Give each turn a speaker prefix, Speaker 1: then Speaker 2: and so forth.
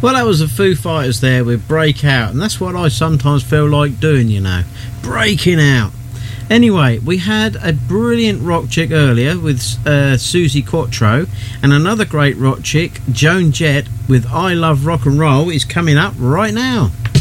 Speaker 1: Well, that was the Foo Fighters there with Break Out, and that's what I sometimes feel like doing, you know, breaking out. Anyway, we had a brilliant rock chick earlier with Susie Quattro, and another great rock chick, Joan Jett, with I Love Rock and Roll, is coming up right now.